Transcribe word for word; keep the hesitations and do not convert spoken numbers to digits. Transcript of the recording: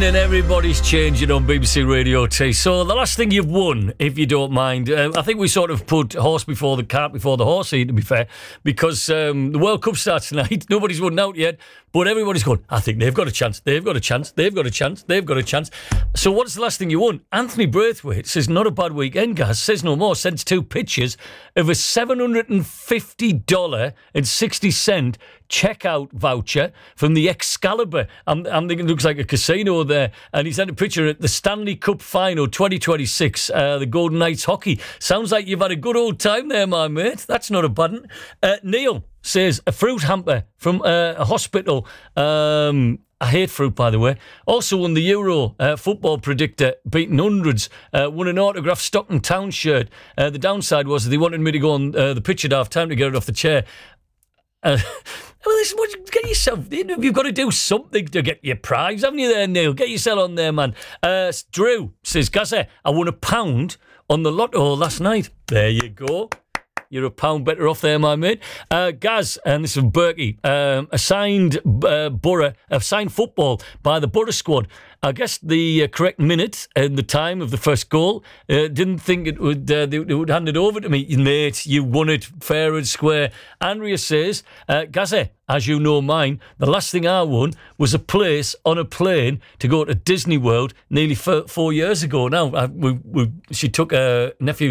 and everybody's changing on B B C Radio T. So the last thing you've won, if you don't mind, uh, I think we sort of put horse before the cart before the horse here, to be fair, because um, the World Cup starts tonight. Nobody's won out yet, but everybody's going, I think they've got a chance, they've got a chance, they've got a chance, they've got a chance. So what's the last thing you won? Anthony Braithwaite says, not a bad weekend, guys. Says no more. Sends two pictures of a seven hundred fifty dollars and sixty cents checkout voucher from the Excalibur. I'm, I'm thinking it looks like a casino there. And he sent a picture at the Stanley Cup Final twenty twenty-six, uh, the Golden Knights hockey. Sounds like you've had a good old time there, my mate. That's not a bad one. Uh, Neil says a fruit hamper from uh, a hospital. Um... I hate fruit, by the way. Also won the Euro uh, football predictor, beating hundreds. Uh, won an autographed Stockton Town shirt. Uh, the downside was they wanted me to go on uh, the pitch at half time to get it off the chair. Uh, well, listen, what, get yourself. You've got to do something to get your prize, haven't you, there, Neil? Get yourself on there, man. Uh, Drew says, Gazza, I won a pound on the lotto last night. There you go. You're a pound better off there, my mate. Uh, Gaz, and this is from Berkey, um, assigned uh, Borough, assigned football by the Borough squad. I guess the uh, correct minute and the time of the first goal. Uh, didn't think it would. Uh, they, they would hand it over to me, mate. You won it fair and square. Andrea says, uh, Gazza, as you know mine, the last thing I won was a place on a plane to go to Disney World nearly four, four years ago. Now, I, we, we, she took her nephew